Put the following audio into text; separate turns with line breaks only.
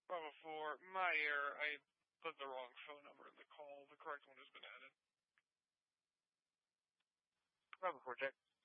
Bravo 4, my error. I put the wrong phone number in the call. The correct one has been added.
Bravo 4, check.